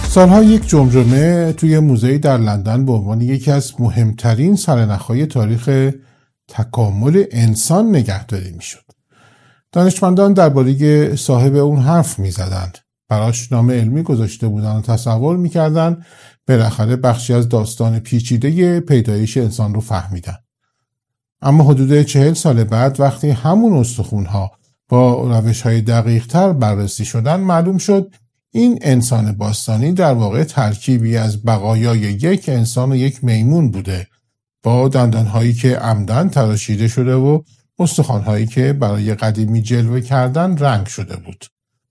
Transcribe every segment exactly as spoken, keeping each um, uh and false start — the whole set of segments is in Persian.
سالها یک جمجمه توی موزه‌ای در لندن به عنوان یکی از مهمترین سرنخ‌های تاریخ تکامل انسان نگهداری میشد. دانشمندان درباره صاحب اون حرف میزدند. براش نام علمی گذاشته بودن و تصور میکردن بالاخره بخشی از داستان پیچیده پیدایش انسان رو فهمیدن. اما حدود چهل سال بعد وقتی همون استخوان‌ها با روش‌های دقیق‌تر بررسی شدن معلوم شد این انسان باستانی در واقع ترکیبی از بقایای یک انسان و یک میمون بوده با دندان‌هایی که عمدن تراشیده شده و استخوان‌هایی که برای قدیمی جلوه کردن رنگ شده بود.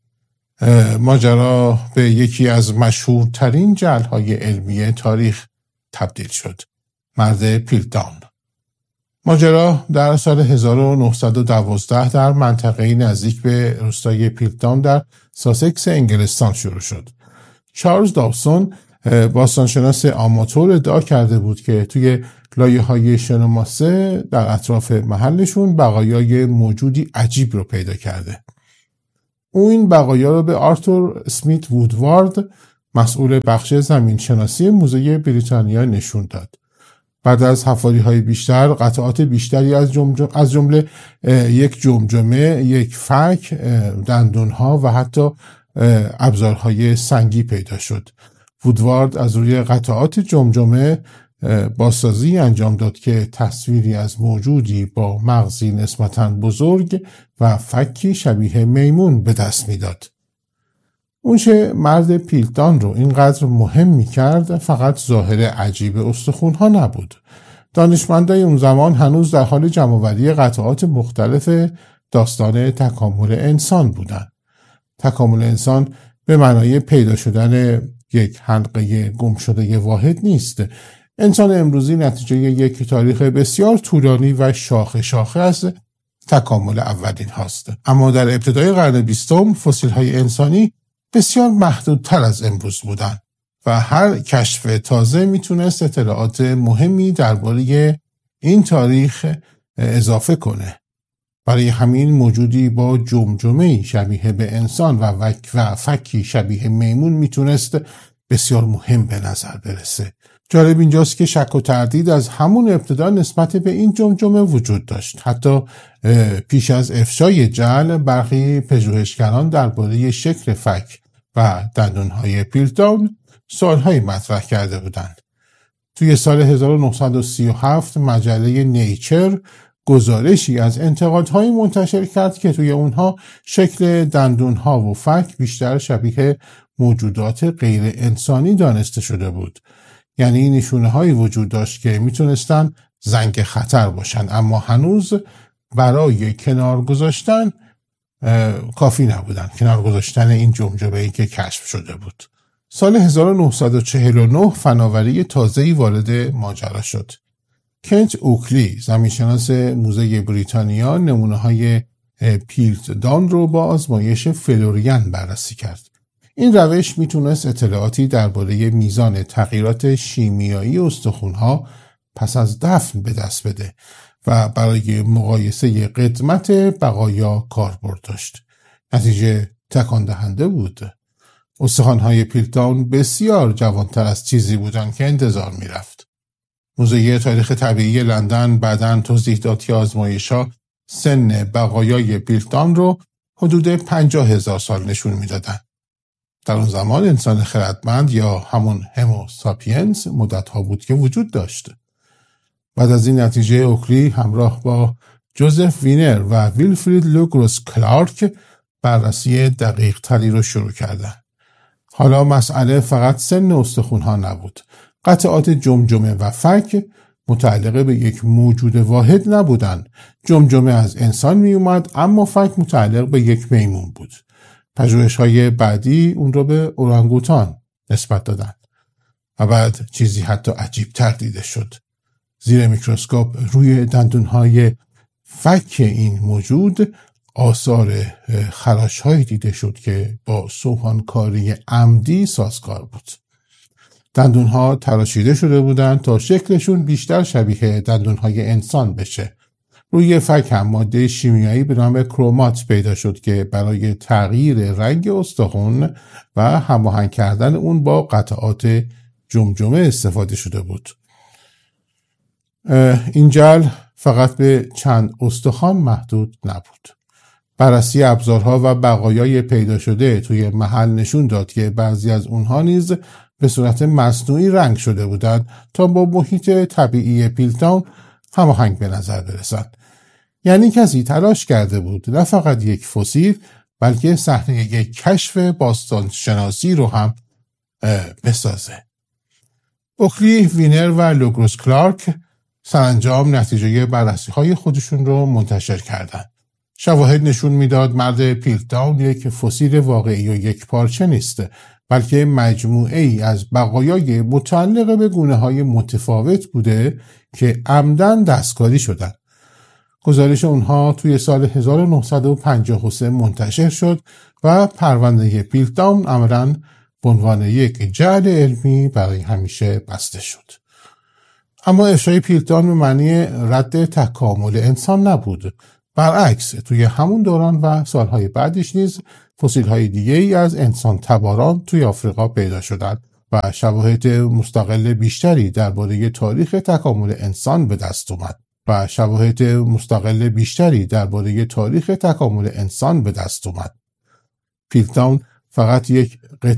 ماجرا به یکی از مشهورترین جعل‌های علمی تاریخ تبدیل شد. مرد پیلتداون. ماجرا در سال هزار و نهصد و دوازده در منطقه نزدیک به روستای پیلتداون در ساسکس انگلستان شروع شد. چارلز داوسون باستانشناس آماتور ادعا کرده بود که توی لایه‌های شن ماسه در اطراف محلشون بقایای موجودی عجیب رو پیدا کرده. او این بقایا رو به آرتور اسمیت وودوارد مسئول بخش زمینشناسی موزه بریتانیا نشون داد. بعد از حفاری‌های بیشتر قطعات بیشتری از جمجمه از جمله یک جمجمه، یک فک، دندون‌ها و حتی ابزارهای سنگی پیدا شد. وودوارد از روی قطعات جمجمه بازسازی انجام داد که تصویری از موجودی با مغزی نسبتاً بزرگ و فکی شبیه میمون به دست میداد. اونچه مرد پیلتداون رو اینقدر مهم میکرد فقط ظاهر عجیب استخوان‌ها نبود. دانشمندای اون زمان هنوز در حال جمع‌آوری قطعات مختلف داستان تکامل انسان بودن. تکامل انسان به معنای پیدا شدن یک حلقه گم شده واحد نیست. انسان امروزی نتیجه یک تاریخ بسیار طولانی و شاخه شاخه از تکامل اولین هاست. اما در ابتدای قرن بیستم فسیل‌های انسانی بسیار محدودتر از امروز بودند و هر کشف تازه میتونست اطلاعات مهمی درباره این تاریخ اضافه کنه. برای همین موجودی با جمجمه‌ای شبیه به انسان و وک و فکی شبیه میمون میتونست بسیار مهم به نظر برسه. جالب اینجاست که شک و تردید از همون ابتدا نسبت به این جمجمه وجود داشت. حتی پیش از افشای جعل برخی پژوهشگران درباره شکل فک و دندانهای پیلتداون سوالهای مطرح کرده بودند. توی سال هزار و نهصد و سی و هفت مجله نیچر گزارشی از انتقادهای منتشر کرد که توی اونها شکل دندونها و فک بیشتر شبیه موجودات غیر انسانی دانسته شده بود. یعنی نشونه هایی وجود داشت که میتونستن زنگ خطر باشن اما هنوز برای کنار گذاشتن کافی نبودن. کنار گذاشتن این جمجمه‌ای که کشف شده بود. سال هزار و نهصد و چهل و نه فناوری تازه‌ای وارد ماجرا شد. کنت اوکلی زمینشناس موزه بریتانیا نمونه‌های پیلتداون رو با آزمایش فلوریان بررسی کرد. این روش میتونست اطلاعاتی درباره میزان تغییرات شیمیایی استخوان‌ها پس از دفن به دست بده و برای مقایسه قدمت بقایا کاربرد داشت. نتیجه تکان دهنده بود. استخوان‌های پیلتداون بسیار جوانتر از چیزی بودند که انتظار میرفت. موزه تاریخ طبیعی لندن بعداً توضیح داد که آزمایش‌ها سن بقایای پیلتداون رو حدود پنجاه هزار سال نشون میدادن. در اون زمان انسان خردمند یا همون همو ساپینس مدت‌ها بود که وجود داشت. بعد از این نتیجه اوکلی همراه با جوزف وینر و ویلفرید لوگروس کلارک بررسی دقیق تری رو شروع کردن. حالا مسئله فقط سن استخوان‌ها نبود. قطعات جمجمه و فک متعلق به یک موجود واحد نبودند. جمجمه از انسان می اومد اما فک متعلق به یک میمون بود. پژوهش‌های بعدی اون رو به اورانگوتان نسبت دادن و بعد چیزی حتی عجیب‌تر دیده شد. زیر میکروسکوپ روی دندون‌های فک این موجود آثار خراش‌هایی دیده شد که با سوهانکاری عمدی سازگار بود. دندون‌ها تراشیده شده بودند تا شکلشون بیشتر شبیه دندون‌های انسان بشه روی فک هم ماده شیمیایی به نام کرومات پیدا شد که برای تغییر رنگ استخوان و هماهنگ کردن اون با قطعات جمجمه استفاده شده بود. این جعل فقط به چند استخوان محدود نبود. بررسی ابزارها و بقایای پیدا شده توی محل نشون داد که بعضی از اونها نیز به صورت مصنوعی رنگ شده بودند تا با محیط طبیعی پیلتاون هماهنگ به نظر برسند. یعنی کسی تلاش کرده بود نه فقط یک فسیل بلکه صحنه یک کشف باستانشناسی رو هم بسازه. اوکلی، وینر و لوگروس کلارک سرانجام نتیجه بررسی های خودشون رو منتشر کردند. شواهد نشون میداد مرد پیلتاون یک فسیل واقعی و یک پارچه نیست، بلکه مجموعه ای از بقایای متعلق به گونه های متفاوت بوده که عمدن دستکاری شدن. گزارش اونها توی سال هزار و نهصد و پنجاه و سه منتشر شد و پرونده پیلتاون عملاً به عنوان یک جعل علمی برای همیشه بسته شد. اما افشای پیلتاون به معنی رد تکامل انسان نبود. برعکس، توی همون دوران و سالهای بعدش نیز فسیل‌های دیگه‌ای از انسان تباران توی آفریقا پیدا شدند و شواهد مستقل بیشتری درباره تاریخ تکامل انسان به دست اومد و شواهد مستقل بیشتری درباره تاریخ تکامل انسان به دست اومد. پیلتاون فقط یک